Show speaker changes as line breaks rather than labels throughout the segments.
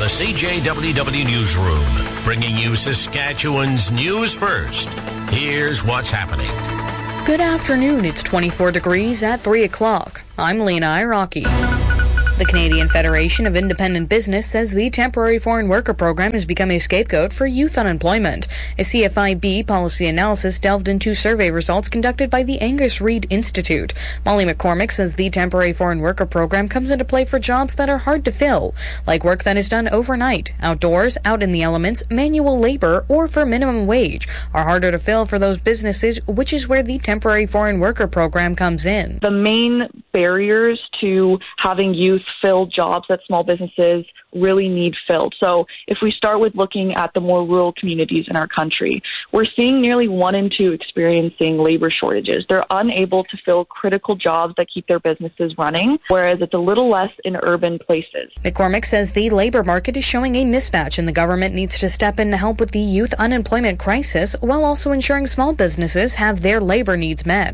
the CJWW Newsroom, bringing you Saskatchewan's news first. Here's what's happening.
Good afternoon. It's 24 degrees at 3 o'clock. I'm Lena Iraqi. The Canadian Federation of Independent Business says the Temporary Foreign Worker Program has become a scapegoat for youth unemployment. A CFIB policy analysis delved into survey results conducted by the Angus Reid Institute. Molly McCormick says the Temporary Foreign Worker Program comes into play for jobs that are hard to fill, like work that is done overnight, outdoors, out in the elements, manual labor, or for minimum wage, are harder to fill for those businesses, which is where the Temporary Foreign Worker Program comes in.
The main barriers to having youth fill jobs that small businesses really need filled. So if we start with looking at the more rural communities in our country, we're seeing nearly 1 in 2 experiencing labor shortages. They're unable to fill critical jobs that keep their businesses running, whereas it's a little less in urban places.
McCormick says the labor market is showing a mismatch and the government needs to step in to help with the youth unemployment crisis while also ensuring small businesses have their labor needs met.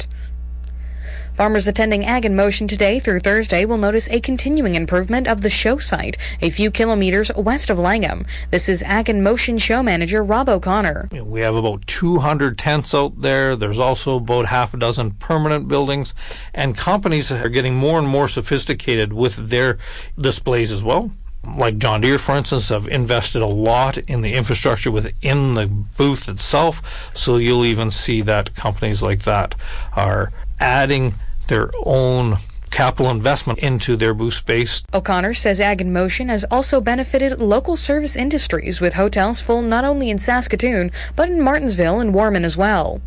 Farmers attending Ag in Motion today through Thursday will notice a continuing improvement of the show site, a few kilometers west of Langham. This is Ag in Motion show manager Rob O'Connor.
We have about 200 tents out there. There's also about half a dozen permanent buildings, and companies are getting more and more sophisticated with their displays as well. Like John Deere, for instance, have invested a lot in the infrastructure within the booth itself, so you'll even see that companies like that are adding their own capital investment into their booth space.
O'Connor says Ag in Motion has also benefited local service industries, with hotels full not only in Saskatoon, but in Martensville and Warman as well.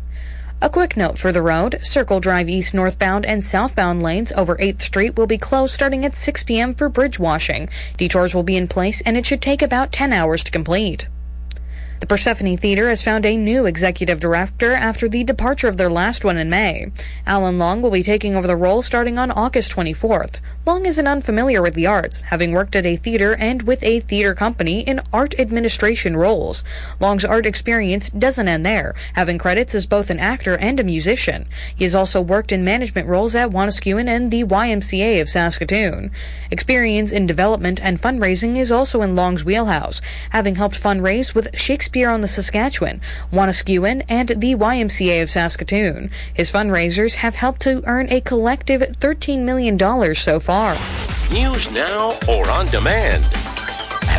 A quick note for the road. Circle Drive East northbound and southbound lanes over 8th Street will be closed starting at 6 p.m. for bridge washing. Detours will be in place and it should take about 10 hours to complete. The Persephone Theatre has found a new executive director after the departure of their last one in May. Alan Long will be taking over the role starting on August 24th. Long isn't unfamiliar with the arts, having worked at a theatre and with a theatre company in art administration roles. Long's art experience doesn't end there, having credits as both an actor and a musician. He has also worked in management roles at Wanuskewin and the YMCA of Saskatoon. Experience in development and fundraising is also in Long's wheelhouse, having helped fundraise with Shakespeare on the Saskatchewan, Wanuskewin, and the YMCA of Saskatoon. His fundraisers have helped to earn a collective $13 million so far.
News now or on demand at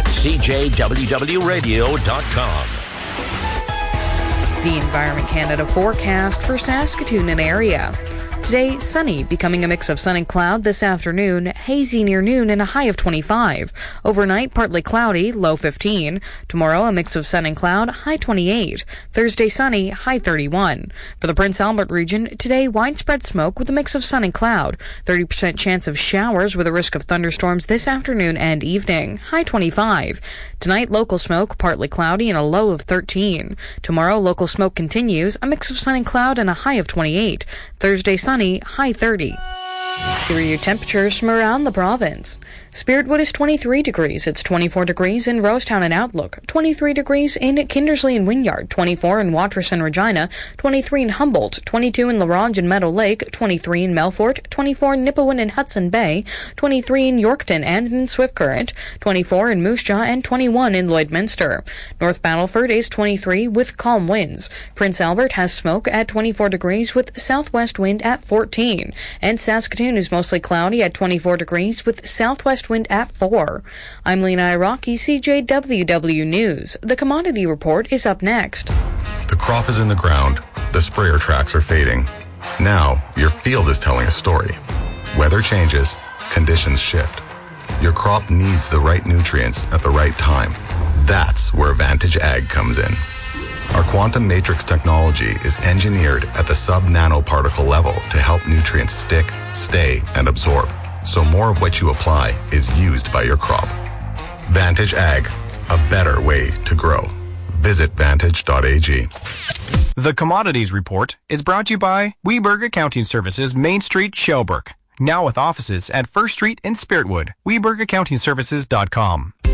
CJWWRadio.com.
The Environment Canada forecast for Saskatoon and area. Today, sunny, becoming a mix of sun and cloud this afternoon, hazy near noon and a high of 25. Overnight, partly cloudy, low 15. Tomorrow, a mix of sun and cloud, high 28. Thursday, sunny, high 31. For the Prince Albert region, today, widespread smoke with a mix of sun and cloud. 30% chance of showers with a risk of thunderstorms this afternoon and evening, high 25. Tonight, local smoke, partly cloudy and a low of 13. Tomorrow, local smoke continues, a mix of sun and cloud and a high of 28. Thursday, sunny, high 30. Here are your temperatures from around the province. Spiritwood is 23 degrees. It's 24 degrees in Rosetown and Outlook, 23 degrees in Kindersley and Wynyard, 24 in Watrous and Regina, 23 in Humboldt, 22 in La Ronge and Meadow Lake, 23 in Melfort, 24 in Nipawin and Hudson Bay, 23 in Yorkton and in Swift Current, 24 in Moose Jaw, and 21 in Lloydminster. North Battleford is 23 with calm winds. Prince Albert has smoke at 24 degrees with southwest wind at 14. And Saskatoon is mostly cloudy at 24 degrees with southwest wind at 4. I'm Lena Iraqi, CJWW News. The commodity report is up next.
The crop is in the ground. The sprayer tracks are fading. Now, your field is telling a story. Weather changes. Conditions shift. Your crop needs the right nutrients at the right time. That's where Vantage Ag comes in. Our quantum matrix technology is engineered at the sub-nanoparticle level to help nutrients stick, stay, and absorb, so more of what you apply is used by your crop. Vantage Ag, a better way to grow. Visit vantage.ag.
The Commodities Report is brought to you by Weberg Accounting Services, Main Street, Shelburne. Now with offices at 1st Street in Spiritwood. WebergAccountingServices.com.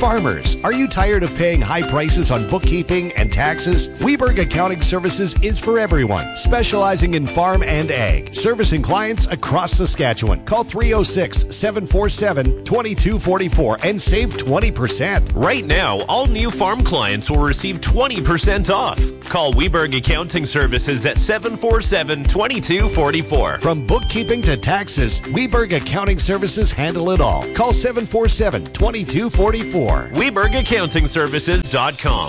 Farmers, are you tired of paying high prices on bookkeeping and taxes? Weberg Accounting Services is for everyone, specializing in farm and ag, servicing clients across Saskatchewan. Call 306-747-2244 and save 20%.
Right now, all new farm clients will receive 20% off. Call Weberg Accounting Services at 747-2244.
From bookkeeping to taxes, Weberg Accounting Services handle it all. Call 747-2244.
WebergAccountingServices.com.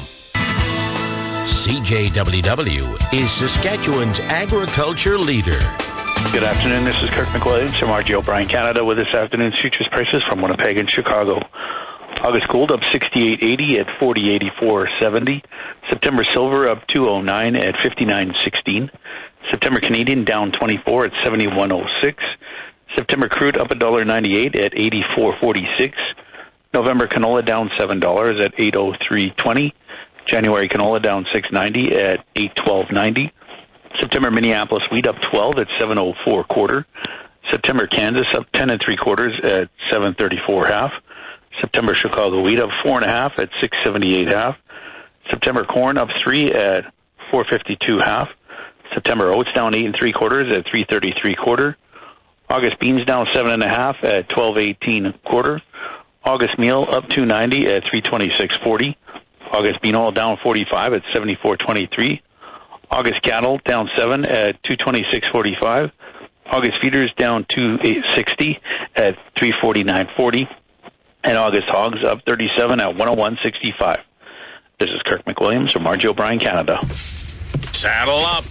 CJWW is Saskatchewan's agriculture leader.
Good afternoon. This is Kirk McWilliams from RG O'Brien Canada with this afternoon's futures prices from Winnipeg and Chicago. August gold up 68.80 at 40.84.70. September silver up 2.09 at 59.16. September Canadian down 24 at 71.06. September crude up $1.98 at 84.46. November canola down $7 at 803.20. January canola down $6.90 at 812.90. September Minneapolis wheat up 12 at 704 quarter. September Kansas up 10 3/4 at 734 half. September Chicago wheat up 4 1/2 at 678 half. September corn up 3 at 452 half. September oats down 8 3/4 at 333 quarter. August beans down 7 1/2 at 1218 quarter. August meal up 290 at 326.40. August bean oil down 45 at 74.23. August cattle down 7 at 226.45. August feeders down 260 at 349.40. And August hogs up 37 at 101.65. This is Kirk McWilliams from RG O'Brien Canada.
Saddle up.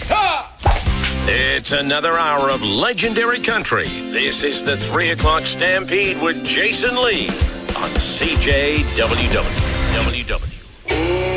It's another hour of legendary country. This is the 3 o'clock Stampede with Jason Lee on CJWW.